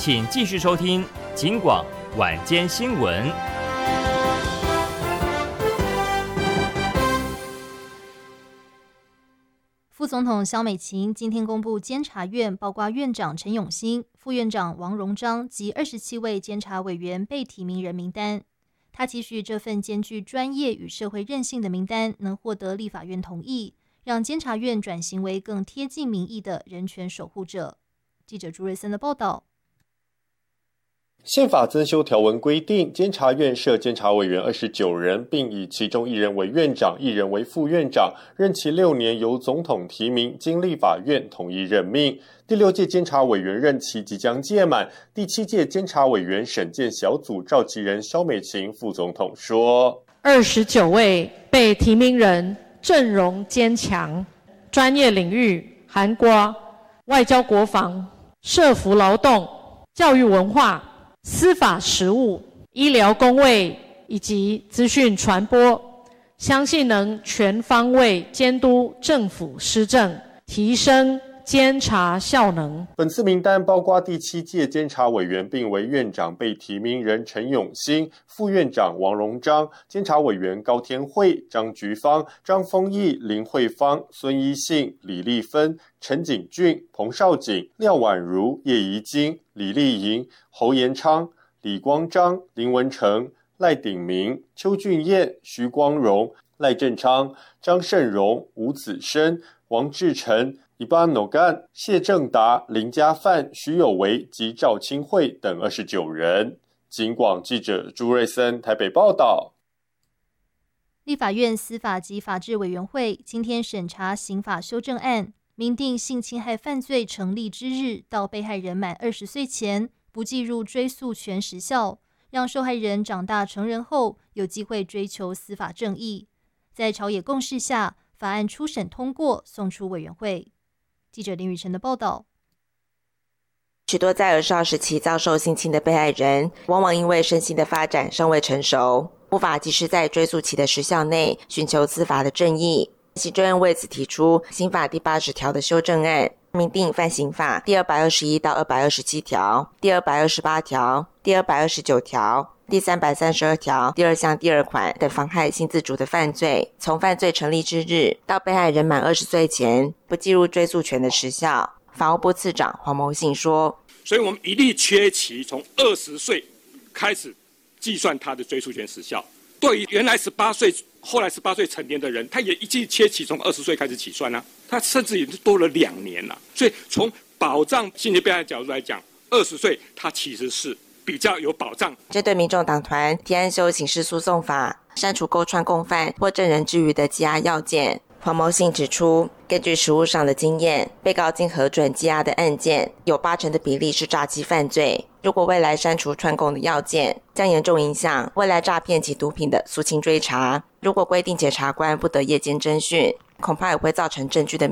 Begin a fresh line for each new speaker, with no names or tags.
请继续收听警广晚间新闻。
副总统萧美琴今天公布监察院包括院长陈永新、副院长王荣章及27位监察委员被提名人名单。他期许这份兼具专业与社会韧性的名单能获得立法院同意，让监察院转型为更贴近民意的人权守护者。记者朱瑞森的报道。
宪法增修条文规定，监察院设监察委员29人，并以其中1人为院长，1人为副院长，任期6年，由总统提名，经立法院统一任命。第6届监察委员任期即将届满，第7届监察委员审荐小组召集人萧美琴副总统说
：29位被提名人阵容坚强，专业领域涵括外交国防、社福劳动、教育文化、司法实务、医疗公卫以及资讯传播，相信能全方位监督政府施政，提升监察效能。
本次名单包括第7届监察委员并为院长被提名人陈永新、副院长王荣章、监察委员高天惠、张菊芳、张丰毅、林慧芳、孙一信、李丽芬、陈景峻、彭少景、廖婉如、叶宜津、李丽莹、侯延昌、李光章、林文成、赖鼎明、邱俊彦、徐光荣、赖振昌、张胜荣、吴子申、王志成、伊巴诺干、谢正达、林家范、徐有为及赵清惠等29人。警广记者朱瑞森台北报道。
立法院司法及法制委员会今天审查刑法修正案，明定性侵害犯罪成立之日到被害人满20岁前不计入追诉权时效，让受害人长大成人后有机会追求司法正义。在朝野共识下，法案初审通过，送出委员会。记者林宇晨的报道。
许多在儿少时期遭受性侵的被害人，往往因为身心的发展尚未成熟，无法及时在追诉期的时效内寻求司法的正义。行政院为此提出刑法第80条的修正案，明定犯刑法第221到227条、第228条、第229条、第332条第2项第2款的妨害性自主的犯罪，从犯罪成立之日到被害人满20岁前不计入追诉权的时效。法务部次长黄谋信说，
所以我们一律切期从20岁开始计算他的追诉权时效。对于原来18岁后来18岁成年的人，他也一律切期从20岁开始起算啊，他甚至也是多了2年了。所以从保障性侵被害的角度来讲，20岁他其实是比较有保障。
针对民众党团提案修刑事诉讼法，删除勾串共犯或证人之余的羁押要件，黄谋信指出，根据实务上的经验，被告经核准羁押的案件有80%的比例是诈欺犯罪。如果未来删除串供的要件，将严重影响未来诈骗及毒品的肃清追查。如果规定检察官不得夜间侦讯，恐怕也会造成证据的